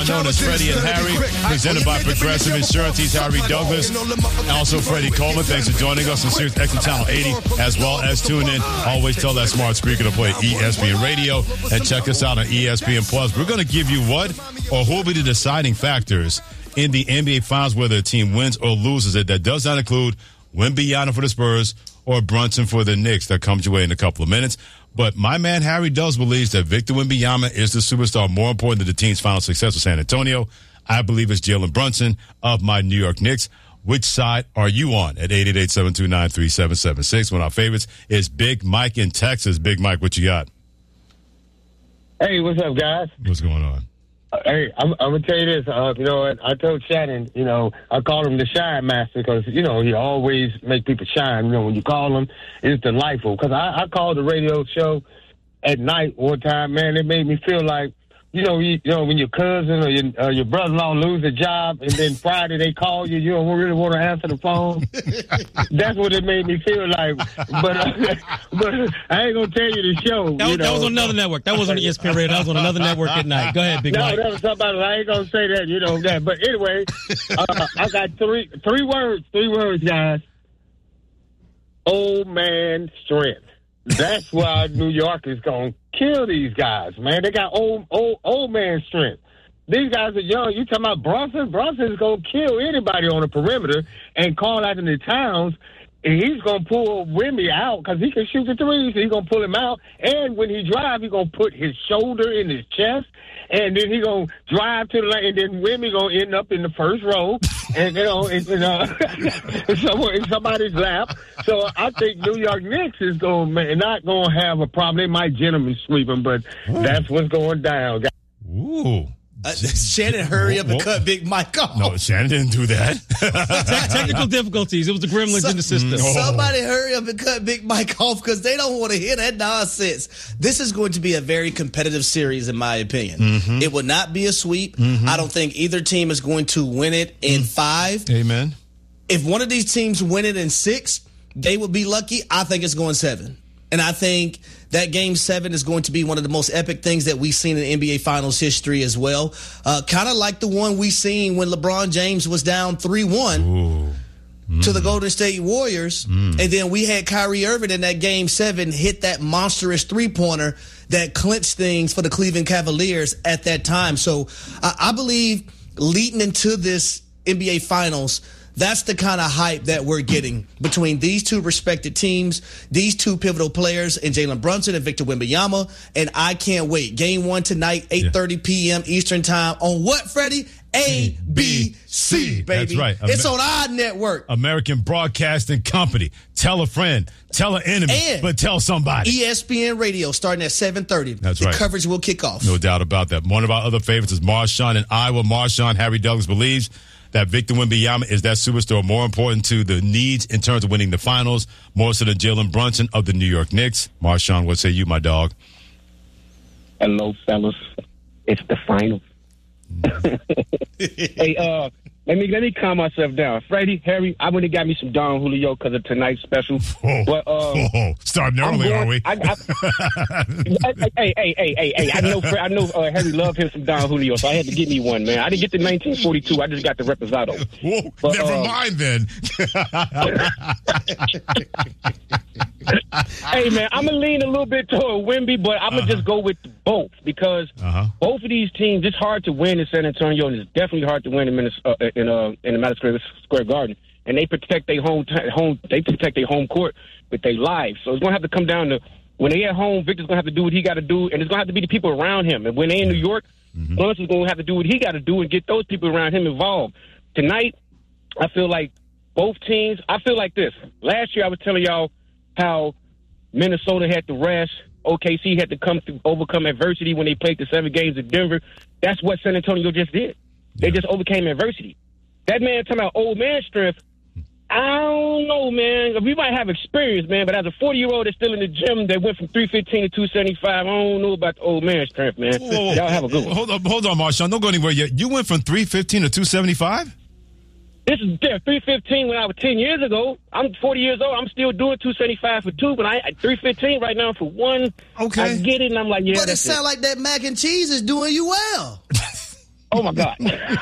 known as Freddie and Harry, presented by Progressive Insurance. He's Harry Douglas. Also, Freddie Coleman. Thanks for joining us on Sirius XM Channel 80, as well as tune in. Always tell that smart speaker to play ESPN Radio, and check us out on ESPN Plus. We're going to give you what or who will be the deciding factors in the NBA Finals, whether a team wins or loses it. That does not include Wembanyama for the Spurs or Brunson for the Knicks. That comes your way in a couple of minutes. But my man Harry does believes that Victor Wembanyama is the superstar more important than the team's final success with San Antonio. I believe it's Jalen Brunson of my New York Knicks. Which side are you on? At 888-729-3776. One of our favorites is Big Mike in Texas. Big Mike, what you got? Hey, what's up, guys? What's going on? Hey, I'm going to tell you this. You know, I told Shannon, you know, I call him the shine master because, you know, he always make people shine. You know, when you call him, it's delightful. Because I called the radio show at night one time, man. It made me feel like, you know, when your cousin or your brother-in-law lose a job and then Friday they call you, you don't really want to answer the phone. That's what it made me feel like. But I ain't going to tell you the show. That was on another network. That wasn't on ESPN Radio. That was on another network at night. Go ahead, Big Mike. No, that was somebody. I ain't going to say that, you know, that. But anyway, I got three words, guys. Old man strength. That's why New York is going to kill these guys, man. They got old man strength. These guys are young. You talking about Brunson? Brunson is going to kill anybody on the perimeter and call out in the towns. And he's going to pull Wemby out because he can shoot the threes. So he's going to pull him out. And when he drives, he's going to put his shoulder in his chest. And then he's going to drive to the lane. And then Wemby going to end up in the first row. And, you know, in somebody's lap. So I think New York Knicks is not going to have a problem. They might gentlemen sweep them, but that's what's going down. Ooh. Shannon, hurry up and cut Big Mike off. No, Shannon didn't do that. Technical difficulties. It was the gremlins in the system. Somebody hurry up and cut Big Mike off because they don't want to hear that nonsense. This is going to be a very competitive series, in my opinion. Mm-hmm. It will not be a sweep. Mm-hmm. I don't think either team is going to win it in 5. Amen. If one of these teams win it in 6, they would be lucky. I think it's going 7. And I think that Game 7 is going to be one of the most epic things that we've seen in NBA Finals history as well. Kind of like the one we seen when LeBron James was down 3-1 to the Golden State Warriors. And then we had Kyrie Irving in that Game 7 hit that monstrous three-pointer that clinched things for the Cleveland Cavaliers at that time. So I believe leading into this NBA Finals, that's the kind of hype that we're getting between these two respected teams, these two pivotal players, and Jalen Brunson and Victor Wembanyama. And I can't wait. Game 1 tonight, 8:30 p.m. Eastern time. On what, Freddie? ABC, baby. That's right. It's on our network. American Broadcasting Company. Tell a friend. Tell an enemy. But tell somebody. ESPN Radio starting at 7:30. That's right. The coverage will kick off. No doubt about that. One of our other favorites is Marshawn in Iowa. Marshawn, Harry Douglas believes that Victor Wembanyama is that superstar more important to the needs in terms of winning the finals, more so than Jalen Brunson of the New York Knicks. Marshawn, what say you, my dog? Hello, fellas. It's the finals. Hey, let me calm myself down. Freddie, Harry, I went and got me some Don Julio because of tonight's special. But starting early, are we? Hey! I know Harry loved him some Don Julio, so I had to get me one, man. I didn't get the 1942. I just got the Reposado. Whoa, but, never mind then. Hey, man, I'm going to lean a little bit toward Wemby, but I'm going to just go with both because both of these teams, it's hard to win in San Antonio, and it's definitely hard to win in the Madison Square Garden. And they protect their home court with their lives. So it's going to have to come down to when they at home, Victor's going to have to do what he got to do, and it's going to have to be the people around him. And when they in New York, Brunson's going to have to do what he got to do and get those people around him involved. Tonight, I feel like both teams, I feel like this. Last year I was telling y'all how Minnesota had to rest. OKC had to overcome adversity when they played the 7 games in Denver. That's what San Antonio just did. They just overcame adversity. That man talking about old man strength, I don't know, man. We might have experience, man, but as a 40-year-old that's still in the gym that went from 315 to 275, I don't know about the old man strength, man. Whoa. Y'all have a good one. Hold on, Marshawn. Don't go anywhere yet. You went from 315 to 275? This is 315 when I was 10 years ago. I'm 40 years old. I'm still doing 275 for 2, but I 315 right now for 1. Okay. I get it, and I'm like, yeah, but it sounds like that mac and cheese is doing you well. Oh, my God.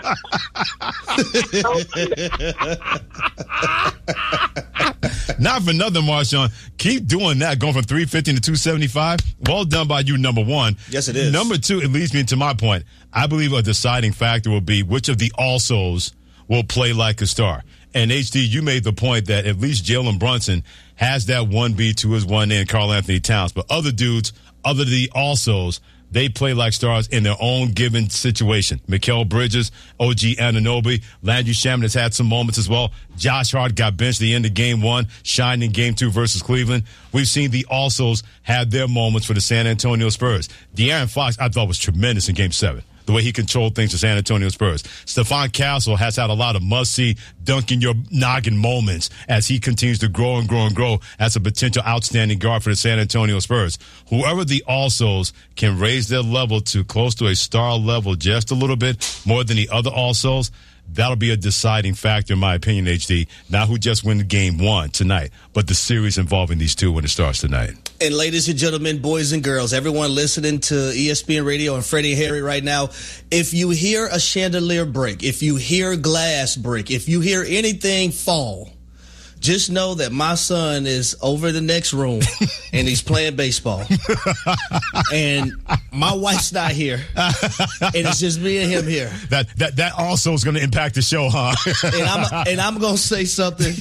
Not for nothing, Marshawn. Keep doing that, going from 350 to 275. Well done by you, number one. Yes, it is. Number two, it leads me to my point. I believe a deciding factor will be which of the alsos will play like a star. And, HD, you made the point that at least Jalen Brunson has that 1B to his 1A, Karl Anthony Towns. But other dudes, other than the alsos, they play like stars in their own given situation. Mikal Bridges, OG Anunoby, Landry Shamet has had some moments as well. Josh Hart got benched at the end of game one, shined in game two versus Cleveland. We've seen the alsos have their moments for the San Antonio Spurs. De'Aaron Fox, I thought, was tremendous in game 7. The way he controlled things for San Antonio Spurs. Stephon Castle has had a lot of must-see, dunking your noggin moments as he continues to grow and grow and grow as a potential outstanding guard for the San Antonio Spurs. Whoever the alsos can raise their level to close to a star level just a little bit more than the other alsos, that'll be a deciding factor, in my opinion, HD. Not who just win game one tonight, but the series involving these two when it starts tonight. And ladies and gentlemen, boys and girls, everyone listening to ESPN Radio and Freddie and Harry right now, if you hear a chandelier break, if you hear glass break, if you hear anything fall, just know that my son is over the next room and he's playing baseball. And my wife's not here. And it's just me and him here. That also is going to impact the show, huh? And I'm going to say something.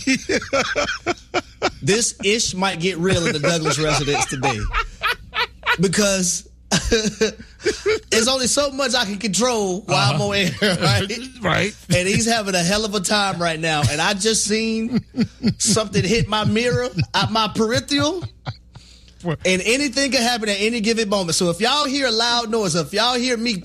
This ish might get real in the Douglas residence today. Because there's only so much I can control while I'm on air, right? Right. And he's having a hell of a time right now. And I just seen something hit my mirror at my peripheral. And anything can happen at any given moment. So if y'all hear a loud noise, if y'all hear me,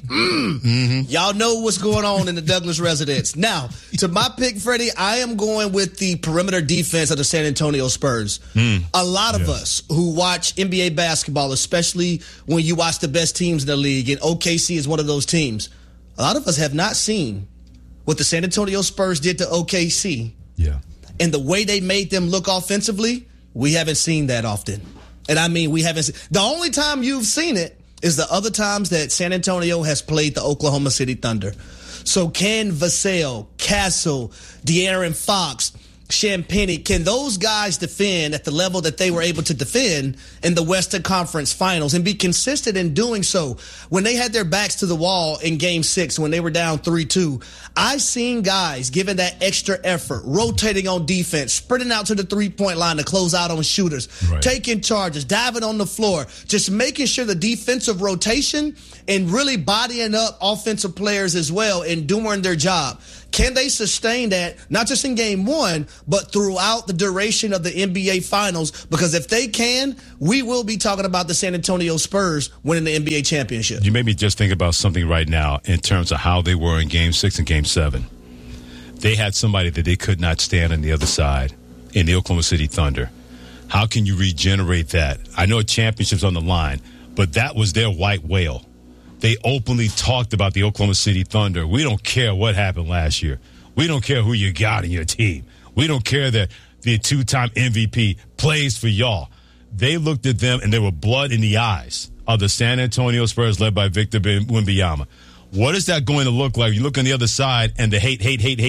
y'all know what's going on in the Douglas residence. Now, to my pick, Freddie, I am going with the perimeter defense of the San Antonio Spurs. A lot of us who watch NBA basketball, especially when you watch the best teams in the league, and OKC is one of those teams, a lot of us have not seen what the San Antonio Spurs did to OKC. Yeah. And the way they made them look offensively, we haven't seen that often. And I mean, we haven't. The only time you've seen it is the other times that San Antonio has played the Oklahoma City Thunder. So can Vassell, Castle, De'Aaron Fox, Champagnie, can those guys defend at the level that they were able to defend in the Western Conference Finals and be consistent in doing so? When they had their backs to the wall in Game 6, when they were down 3-2, I've seen guys giving that extra effort, rotating on defense, sprinting out to the three-point line to close out on shooters, taking charges, diving on the floor, just making sure the defensive rotation and really bodying up offensive players as well and doing their job. Can they sustain that, not just in game one, but throughout the duration of the NBA Finals? Because if they can, we will be talking about the San Antonio Spurs winning the NBA championship. You made me just think about something right now in terms of how they were in Game 6 and Game 7. They had somebody that they could not stand on the other side in the Oklahoma City Thunder. How can you regenerate that? I know a championship's on the line, but that was their white whale. They openly talked about the Oklahoma City Thunder. We don't care what happened last year. We don't care who you got in your team. We don't care that the two-time MVP plays for y'all. They looked at them, and there were blood in the eyes of the San Antonio Spurs led by Victor Wembanyama. What is that going to look like? You look on the other side, and the hate.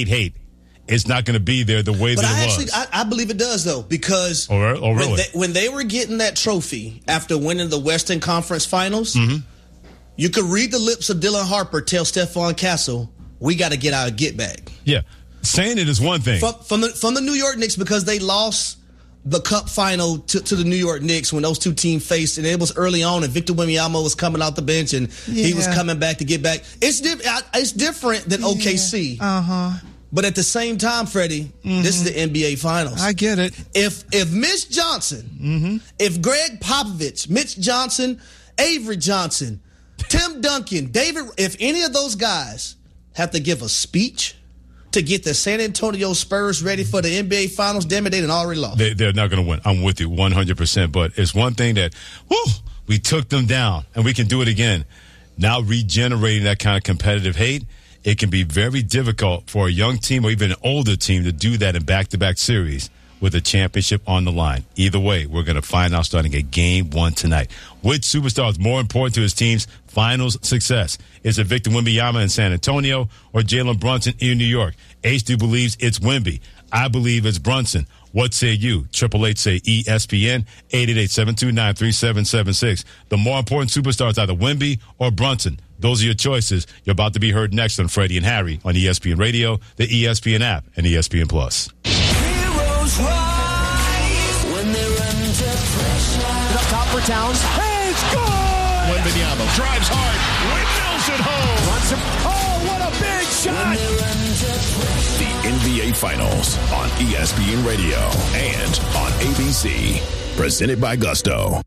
It's not going to be there the way that it was. I believe it does, though, because really? when they were getting that trophy after winning the Western Conference Finals, you could read the lips of Dylan Harper tell Stephon Castle, we got to get our get back. Yeah. Saying it is one thing. From the New York Knicks, because they lost the cup final to the New York Knicks when those two teams faced, and it was early on, and Victor Wembanyama was coming out the bench, and he was coming back to get back. It's different than OKC. But at the same time, Freddie, this is the NBA Finals. I get it. If Mitch Johnson, if Greg Popovich, Mitch Johnson, Avery Johnson, Tim Duncan, David, if any of those guys have to give a speech to get the San Antonio Spurs ready for the NBA Finals, damn it, they done already lost. They're not going to win. I'm with you 100%. But it's one thing that, we took them down, and we can do it again. Now regenerating that kind of competitive hate, it can be very difficult for a young team or even an older team to do that in back-to-back series with a championship on the line. Either way, we're going to find out starting at Game 1 tonight. Which superstar is more important to his team's finals success? Is it Victor Wembanyama in San Antonio or Jalen Brunson in New York? H2 believes it's Wemby. I believe it's Brunson. What say you? 888 say ESPN, 888-729-3776. The more important superstar is either Wemby or Brunson. Those are your choices. You're about to be heard next on Freddie and Harry on ESPN Radio, the ESPN app, and ESPN Plus. Heroes rise when they're under pressure. Up top for Towns. Hey, it's good! Wembanyama drives hard. Windmills it home. Brunson. Oh, what a big shot! The NBA Finals on ESPN Radio and on ABC. Presented by Gusto.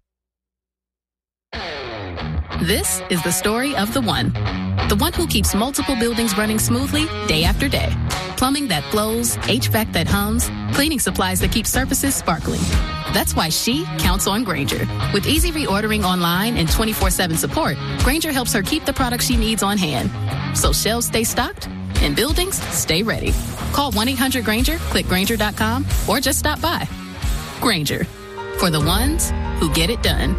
This is the story of the one who keeps multiple buildings running smoothly day after day. Plumbing that flows, HVAC that hums, cleaning supplies that keep surfaces sparkling. That's why she counts on Grainger. With easy reordering online and 24/7 support, Grainger helps her keep the products she needs on hand. So shelves stay stocked and buildings stay ready. Call 1-800-GRAINGER, click Grainger.com, or just stop by. Grainger, for the ones who get it done.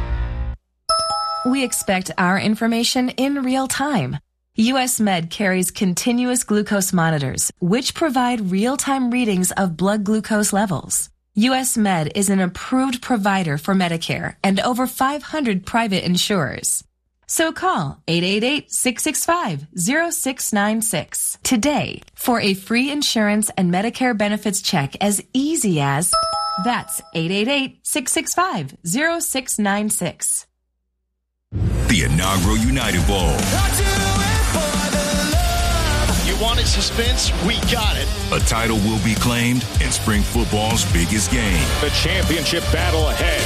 We expect our information in real time. US Med carries continuous glucose monitors, which provide real-time readings of blood glucose levels. US Med is an approved provider for Medicare and over 500 private insurers. So call 888-665-0696 today for a free insurance and Medicare benefits check as easy as... That's 888-665-0696. The inaugural United Bowl. You wanted suspense? We got it. A title will be claimed in spring football's biggest game. The championship battle ahead.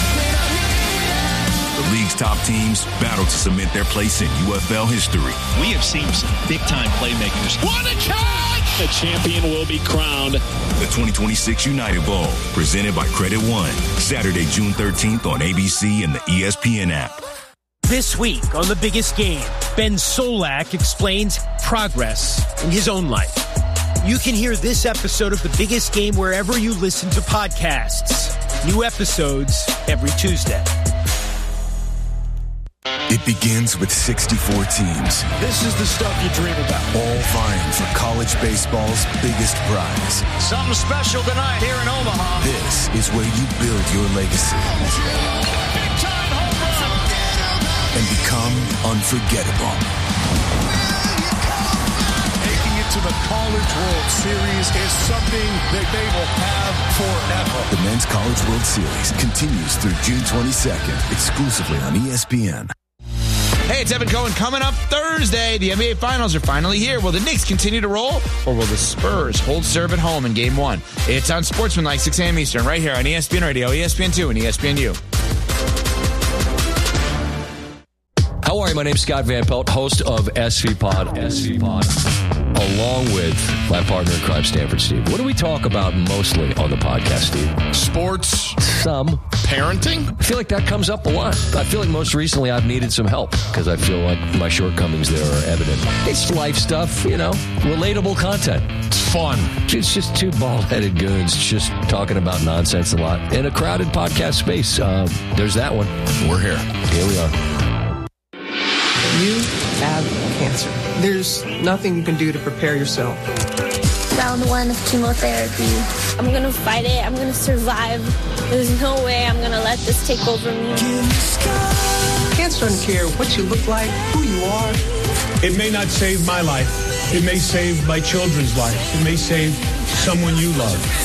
The league's top teams battle to cement their place in UFL history. We have seen some big-time playmakers. What a catch! The champion will be crowned. The 2026 United Bowl, presented by Credit One. Saturday, June 13th on ABC and the ESPN app. This week on The Biggest Game, Ben Solak explains progress in his own life. You can hear this episode of The Biggest Game wherever you listen to podcasts. New episodes every Tuesday. It begins with 64 teams. This is the stuff you dream about. All vying for college baseball's biggest prize. Something special tonight here in Omaha. This is where you build your legacy. And become unforgettable. Making it to the College World Series is something that they will have forever. The Men's College World Series continues through June 22nd, exclusively on ESPN. Hey, it's Evan Cohen. Coming up Thursday, the NBA Finals are finally here. Will the Knicks continue to roll, or will the Spurs hold serve at home in Game 1? It's on Sportsmanlike, 6 a.m. Eastern, right here on ESPN Radio, ESPN2, and ESPNU. How are you? My name's Scott Van Pelt, host of SV Pod, along with my partner in crime, Stanford Steve. What do we talk about mostly on the podcast, Steve? Sports. Some. Parenting? I feel like that comes up a lot. I feel like most recently I've needed some help because I feel like my shortcomings there are evident. It's life stuff, relatable content. It's fun. It's just two bald-headed goons just talking about nonsense a lot in a crowded podcast space. There's that one. We're here. Here we are. You have cancer. There's nothing you can do to prepare yourself. Round 1 of chemotherapy. I'm going to fight it. I'm going to survive. There's no way I'm going to let this take over me. Cancer doesn't care what you look like, who you are. It may not save my life. It may save my children's life. It may save someone you love.